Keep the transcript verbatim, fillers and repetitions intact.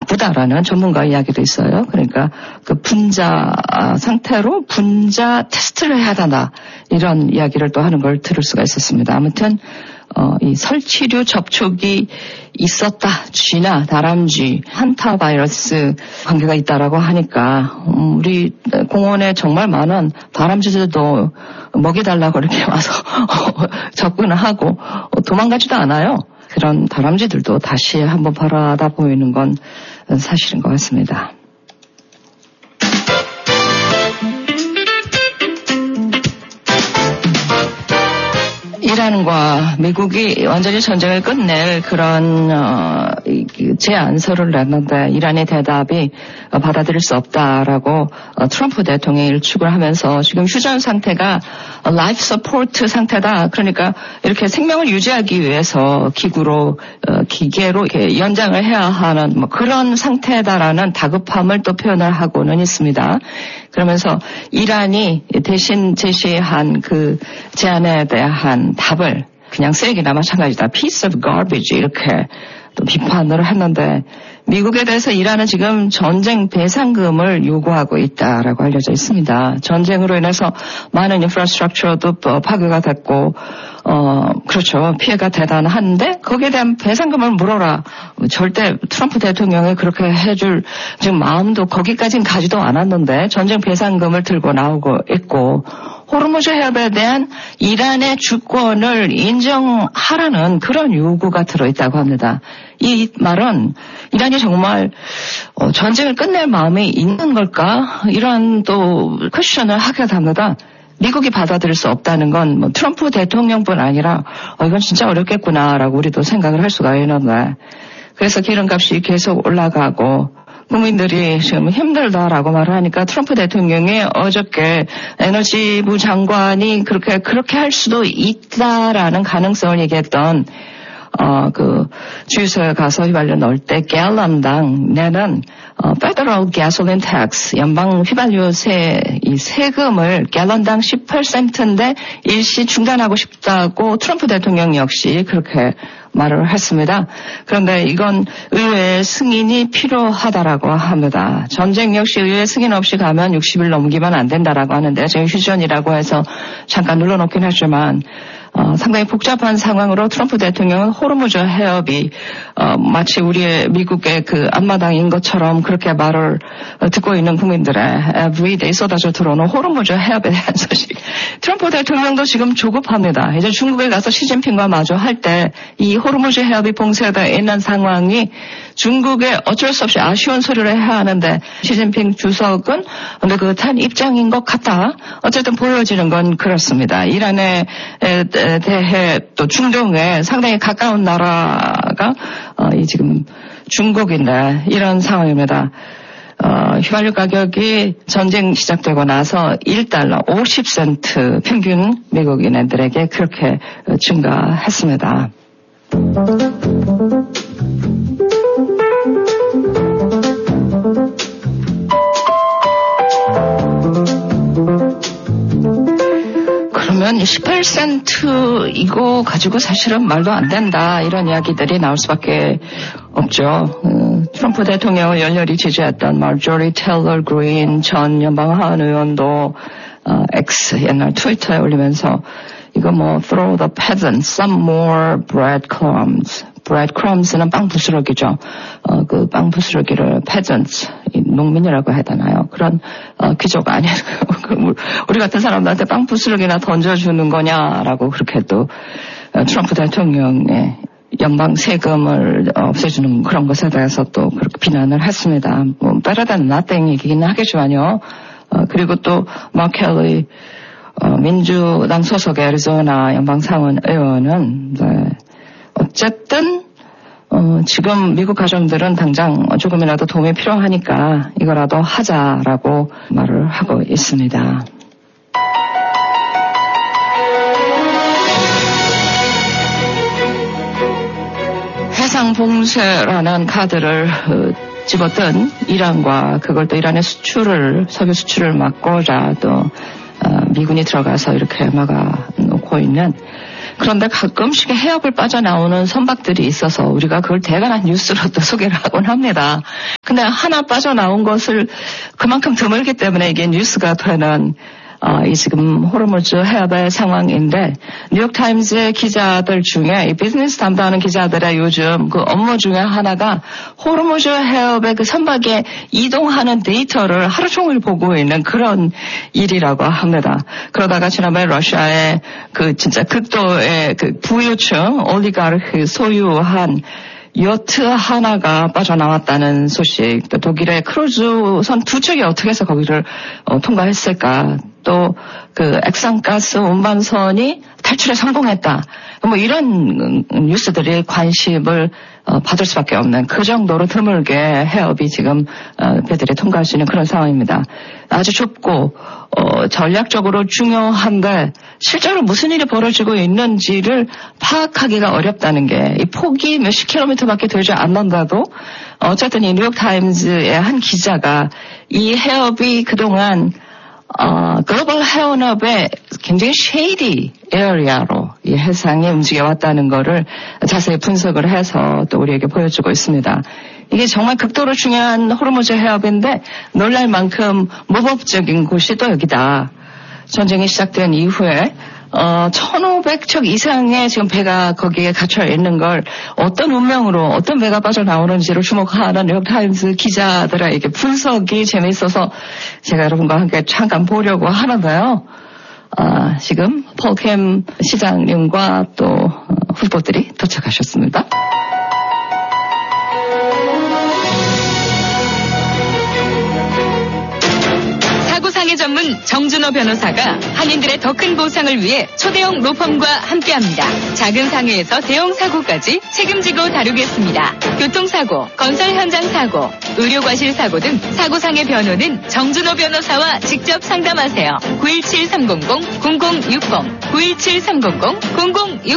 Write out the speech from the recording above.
나쁘다라는 전문가 이야기도 있어요. 그러니까 그 분자 상태로 분자 테스트를 해야 한다. 이런 이야기를 또 하는 걸 들을 수가 있었습니다. 아무튼 어, 이 설치류 접촉이 있었다. 쥐나 다람쥐, 한타 바이러스 관계가 있다라고 하니까 음, 우리 공원에 정말 많은 다람쥐들도 먹이달라고 이렇게 와서 접근을 하고 도망가지도 않아요. 그런 다람쥐들도 다시 한번 발화하다 보이는 건 사실인 것 같습니다. 이란과 미국이 완전히 전쟁을 끝낼 그런 어, 제안서를 냈는데 이란의 대답이 어, 받아들일 수 없다라고 어, 트럼프 대통령이 일축을 하면서 지금 휴전 상태가 어, 라이프 서포트 상태다. 그러니까 이렇게 생명을 유지하기 위해서 기구로 어, 기계로 이렇게 연장을 해야 하는 뭐 그런 상태다라는 다급함을 또 표현을 하고는 있습니다. 그러면서 이란이 대신 제시한 그 제안에 대한 답을 그냥 쓰레기나 마찬가지다. piece of garbage 이렇게 또 비판을 했는데 미국에 대해서 이란은 지금 전쟁 배상금을 요구하고 있다라고 알려져 있습니다. 전쟁으로 인해서 많은 인프라스트럭처도 파괴가 됐고 어 그렇죠. 피해가 대단한데 거기에 대한 배상금을 물어라. 절대 트럼프 대통령이 그렇게 해줄 지금 마음도 거기까지는 가지도 않았는데 전쟁 배상금을 들고 나오고 있고 호르무즈 해협에 대한 이란의 주권을 인정하라는 그런 요구가 들어있다고 합니다. 이 말은 이란이 정말 어, 전쟁을 끝낼 마음이 있는 걸까? 이런 또 퀘션을 하게 됩니다. 미국이 받아들일 수 없다는 건 뭐 트럼프 대통령뿐 아니라 어, 이건 진짜 어렵겠구나라고 우리도 생각을 할 수가 있는데 그래서 기름값이 계속 올라가고 국민들이 지금 힘들다라고 말을 하니까 트럼프 대통령이 어저께 에너지부 장관이 그렇게 그렇게 할 수도 있다라는 가능성을 얘기했던 어, 그 주유소에 가서 휘발유 넣을 때 갤런당 내는 어, Federal Gasoline Tax 연방 휘발유 세 이 세금을 갤런당 십팔 센트인데 일시 중단하고 싶다고 트럼프 대통령 역시 그렇게 말을 했습니다. 그런데 이건 의회의 승인이 필요하다라고 합니다. 전쟁 역시 의회 승인 없이 가면 육십 일 넘기면 안 된다라고 하는데 지금 휴전이라고 해서 잠깐 눌러놓긴 하지만 어, 상당히 복잡한 상황으로 트럼프 대통령은 호르무즈 해협이 어, 마치 우리의 미국의 그 앞마당인 것처럼 그렇게 말을 어, 듣고 있는 국민들의 everyday 쏟아져 들어오는 호르무즈 해협에 대한 소식. 트럼프 대통령도 지금 조급합니다. 이제 중국에 가서 시진핑과 마주할 때 이 호르무즈 해협이 봉쇄되어 있는 상황이 중국에 어쩔 수 없이 아쉬운 소리를 해야 하는데 시진핑 주석은 근데 그탄 입장인 것 같다. 어쨌든 보여지는 건 그렇습니다. 이란에 대해 또 중동에 상당히 가까운 나라가 어, 이 지금 중국인데 이런 상황입니다. 어, 휘발유 가격이 전쟁 시작되고 나서 일 달러 오십 센트 평균 미국인들에게 그렇게 증가했습니다. 그러면 십팔 센트 이거 가지고 사실은 말도 안 된다 이런 이야기들이 나올 수밖에 없죠. 어, 트럼프 대통령을 열렬히 지지했던 마조리 테일러 그린 전 연방 하원 의원도 어, X 옛날 트위터에 올리면서 이거 뭐 throw the peasants some more breadcrumbs. breadcrumbs는 빵 부스러기죠. 어, 그 빵 부스러기를 peasants, 농민이라고 해야 되나요? 그런 어, 귀족 아니에요. 우리 같은 사람들한테 빵 부스러기나 던져주는 거냐라고 그렇게 또 어, 트럼프 대통령의 연방 세금을 없애주는 그런 것에 대해서 또 그렇게 비난을 했습니다. 뭐 better than nothing 얘기는 하겠지만요. 어, 그리고 또 마크 켈리 어, 민주당 소속의 애리조나 연방상원 의원은 네, 어쨌든 어, 지금 미국 가정들은 당장 조금이라도 도움이 필요하니까 이거라도 하자라고 말을 하고 있습니다. 해상봉쇄라는 카드를 어, 집었던 이란과 그걸 또 이란의 수출을 석유 수출을 막고자 또 어, 미군이 들어가서 이렇게 막아놓고 있는 그런데 가끔씩 해협을 빠져나오는 선박들이 있어서 우리가 그걸 대단한 뉴스로 또 소개를 하곤 합니다. 근데 하나 빠져나온 것을 그만큼 드물기 때문에 이게 뉴스가 되는 어, 이 지금 호르무즈 해협의 상황인데 뉴욕타임즈의 기자들 중에 이 비즈니스 담당하는 기자들의 요즘 그 업무 중에 하나가 호르무즈 해협의 그 선박에 이동하는 데이터를 하루 종일 보고 있는 그런 일이라고 합니다. 그러다가 지난번에 러시아의 그 진짜 극도의 그 부유층 올리가르크 소유한 요트 하나가 빠져나왔다는 소식, 또 독일의 크루즈선 두 척이 어떻게 해서 거기를 어, 통과했을까, 또 그 액상가스 운반선이 탈출에 성공했다, 뭐 이런 뉴스들이 관심을 어, 받을 수밖에 없는 그 정도로 드물게 해협이 지금 어, 배들이 통과할 수 있는 그런 상황입니다. 아주 좁고 어, 전략적으로 중요한데 실제로 무슨 일이 벌어지고 있는지를 파악하기가 어렵다는 게, 이 폭이 몇십 킬로미터밖에 되지 않는다도 어쨌든 이 뉴욕타임즈의 한 기자가 이 해협이 그동안 어, 글로벌 해운업의 굉장히 쉐이디 에어리아로 이 해상이 움직여왔다는 거를 자세히 분석을 해서 또 우리에게 보여주고 있습니다. 이게 정말 극도로 중요한 호르무즈 해협인데 놀랄 만큼 무법적인 곳이 또 여기다. 전쟁이 시작된 이후에 어, 천오백 척 이상의 지금 배가 거기에 갇혀 있는 걸 어떤 운명으로 어떤 배가 빠져나오는지를 주목하는 뉴욕타임스 기자들에게 분석이 재미있어서 제가 여러분과 함께 잠깐 보려고 하는데요. 아, 지금 폴캠 시장님과 또 후보들이 도착하셨습니다. 사고상해 전문 정준호 변호사가 한인들의 더 큰 보상을 위해 초대형 로펌과 함께합니다. 작은 상해에서 대형 사고까지 책임지고 다루겠습니다. 교통사고, 건설 현장 사고, 의료과실 사고 등 사고상해 변호는 정준호 변호사와 직접 상담하세요. 구일칠 삼공공 공공육공 구일칠 삼공공 공공육공